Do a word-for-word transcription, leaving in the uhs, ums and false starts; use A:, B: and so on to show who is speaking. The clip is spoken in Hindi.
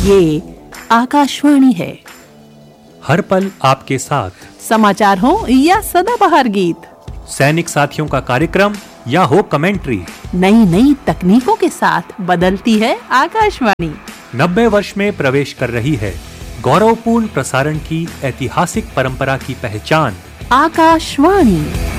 A: ये आकाशवाणी है।
B: हर पल आपके साथ,
A: समाचार हो या सदाबहार गीत,
B: सैनिक साथियों का कार्यक्रम या हो कमेंट्री,
A: नई नई तकनीकों के साथ बदलती है आकाशवाणी।
B: नब्बे वर्ष में प्रवेश कर रही है गौरवपूर्ण प्रसारण की ऐतिहासिक परंपरा की पहचान
A: आकाशवाणी।